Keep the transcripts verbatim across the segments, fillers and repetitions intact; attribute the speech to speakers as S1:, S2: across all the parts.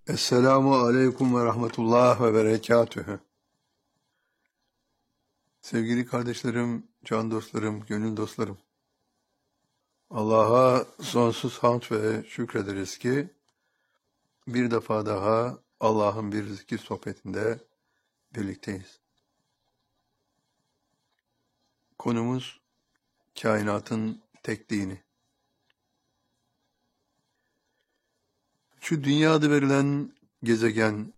S1: Esselamu aleyküm ve rahmetullah ve berekatühü. Sevgili kardeşlerim, can dostlarım, gönül dostlarım. Allah'a sonsuz hamd ve şükrederiz ki bir defa daha Allah'ın bir zikir sohbetinde birlikteyiz. Konumuz kainatın tek dini. Şu dünyada verilen gezegen,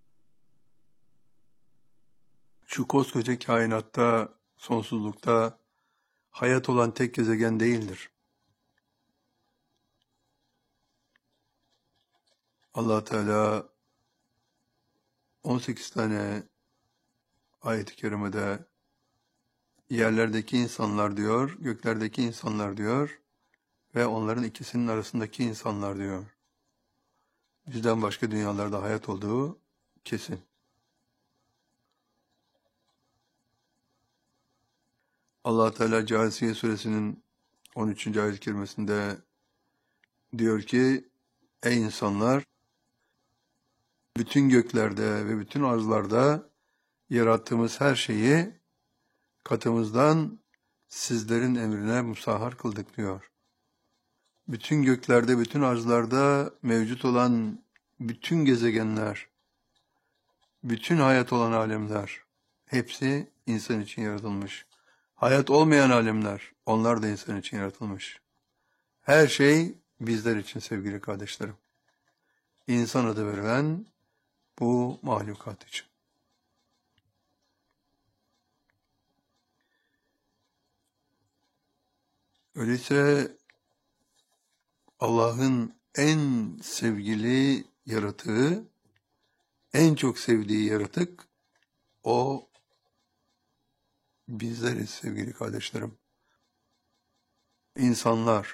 S1: şu koskoca kainatta, sonsuzlukta hayat olan tek gezegen değildir. Allah Teala on sekiz tane ayet-i kerimede yerlerdeki insanlar diyor, göklerdeki insanlar diyor ve onların ikisinin arasındaki insanlar diyor. Bizden başka dünyalarda hayat olduğu kesin. Allah Teala Câsiye suresinin on üçüncü ayet-i kerimesinde diyor ki, ey insanlar, bütün göklerde ve bütün arzlarda yarattığımız her şeyi katımızdan sizlerin emrine musahhar kıldık diyor. Bütün göklerde, bütün arzlarda mevcut olan bütün gezegenler, bütün hayat olan alemler, hepsi insan için yaratılmış. Hayat olmayan alemler, onlar da insan için yaratılmış. Her şey bizler için sevgili kardeşlerim. İnsan adı verilen bu mahlukat için. Öyleyse Allah'ın en sevgili yaratığı, en çok sevdiği yaratık, o bizleriz sevgili kardeşlerim. İnsanlar.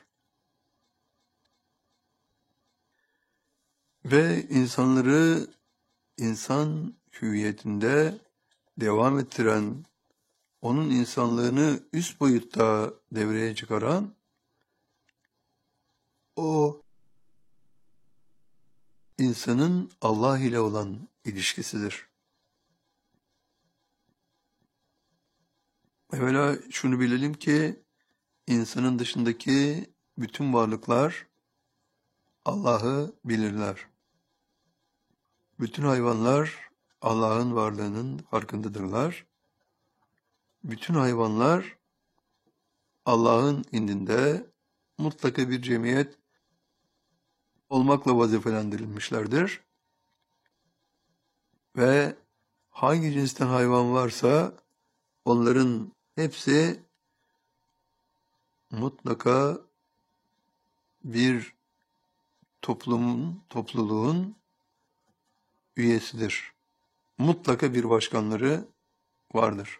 S1: Ve insanları insan hüviyetinde devam ettiren, onun insanlığını üst boyutta devreye çıkaran, o insanın Allah ile olan ilişkisidir. Evvela şunu bilelim ki, insanın dışındaki bütün varlıklar Allah'ı bilirler. Bütün hayvanlar Allah'ın varlığının farkındadırlar. Bütün hayvanlar Allah'ın indinde mutlaka bir cemiyet olmakla vazifelendirilmişlerdir. Ve hangi cinsten hayvan varsa onların hepsi mutlaka bir toplumun, topluluğun üyesidir. Mutlaka bir başkanları vardır.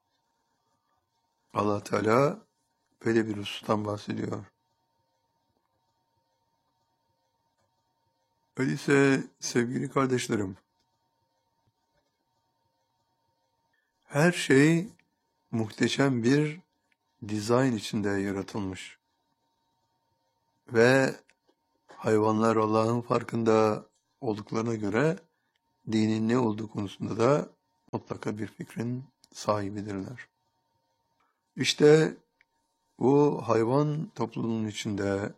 S1: Allah Teala böyle bir husustan bahsediyor. Öyleyse sevgili kardeşlerim, her şey muhteşem bir dizayn içinde yaratılmış. Ve hayvanlar Allah'ın farkında olduklarına göre dinin ne olduğu konusunda da mutlaka bir fikrin sahibidirler. İşte bu hayvan topluluğunun içinde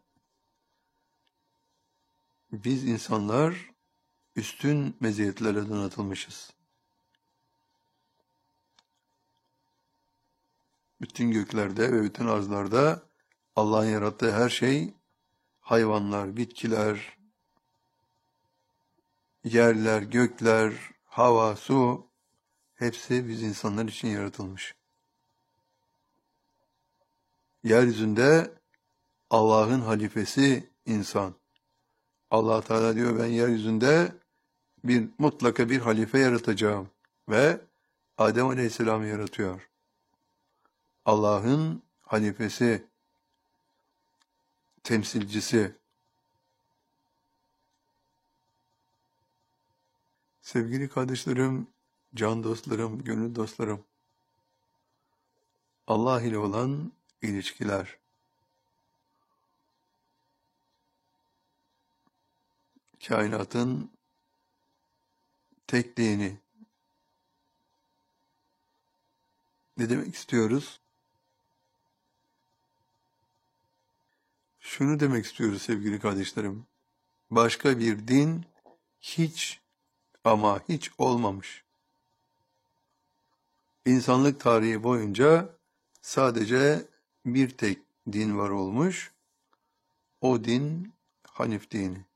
S1: biz insanlar üstün meziyetlerle donatılmışız. Bütün göklerde ve bütün arzlarda Allah'ın yarattığı her şey, hayvanlar, bitkiler, yerler, gökler, hava, su, hepsi biz insanlar için yaratılmış. Yeryüzünde Allah'ın halifesi insan. Allah Teala diyor, ben yeryüzünde bir mutlaka bir halife yaratacağım ve Adem Aleyhisselam'ı yaratıyor. Allah'ın halifesi, temsilcisi. Sevgili kardeşlerim, can dostlarım, gönül dostlarım, Allah ile olan ilişkiler. Kainatın tekliğini. Ne demek istiyoruz? Şunu demek istiyoruz sevgili kardeşlerim. Başka bir din hiç ama hiç olmamış. İnsanlık tarihi boyunca sadece bir tek din var olmuş. O din Hanif dini.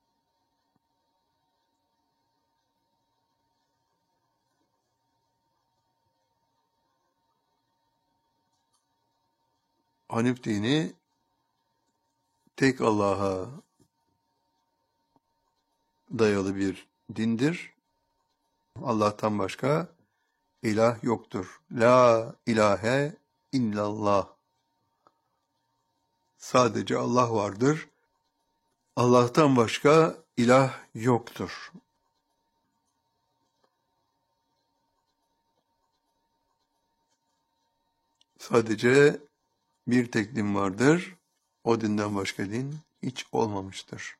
S1: Hanif dini tek Allah'a dayalı bir dindir. Allah'tan başka ilah yoktur. La ilahe illallah. Sadece Allah vardır. Allah'tan başka ilah yoktur. Sadece bir tek din vardır. O dinden başka din hiç olmamıştır.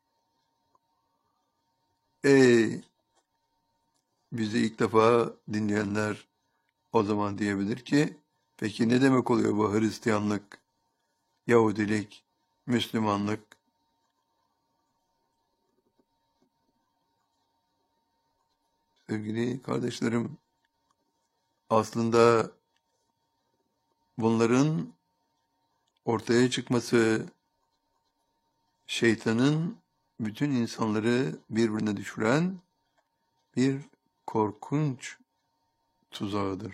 S1: Ey bizi ilk defa dinleyenler o zaman diyebilir ki, peki ne demek oluyor bu Hristiyanlık, Yahudilik, Müslümanlık? Sevgili kardeşlerim, aslında bunların ortaya çıkması şeytanın bütün insanları birbirine düşüren bir korkunç tuzağıdır.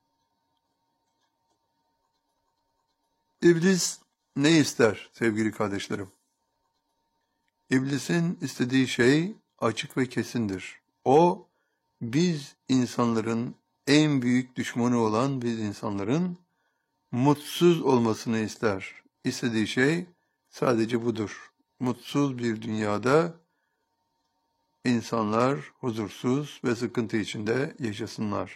S1: İblis ne ister sevgili kardeşlerim? İblisin istediği şey açık ve kesindir. O, biz insanların en büyük düşmanı olan biz insanların mutsuz olmasını ister. İstediği şey sadece budur. Mutsuz bir dünyada insanlar huzursuz ve sıkıntı içinde yaşasınlar.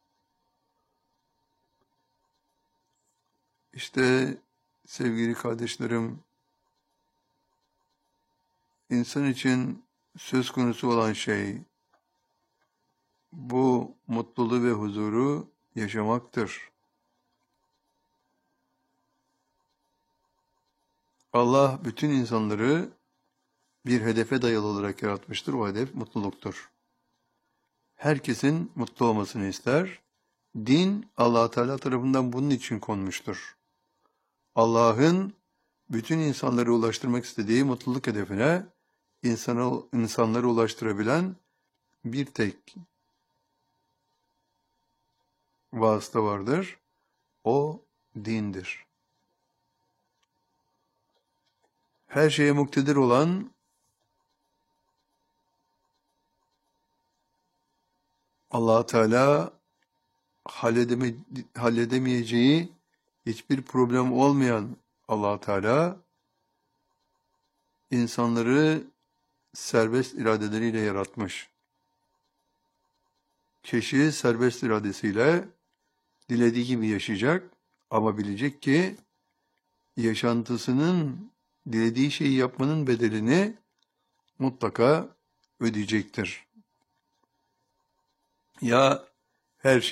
S1: İşte sevgili kardeşlerim, insan için söz konusu olan şey bu mutluluğu ve huzuru yaşamaktır. Allah bütün insanları bir hedefe dayalı olarak yaratmıştır. O hedef mutluluktur. Herkesin mutlu olmasını ister. Din Allah Teala tarafından bunun için konmuştur. Allah'ın bütün insanları ulaştırmak istediği mutluluk hedefine insana, insanları ulaştırabilen bir tek vasıta vardır. O dindir. Her şeye muktedir olan Allah Teala halledeme, halledemeyeceği hiçbir problem olmayan Allah Teala insanları serbest iradeleriyle yaratmış. Kişi serbest iradesiyle dilediği gibi yaşayacak ama bilecek ki yaşantısının dilediği şeyi yapmanın bedelini mutlaka ödeyecektir. Ya her şey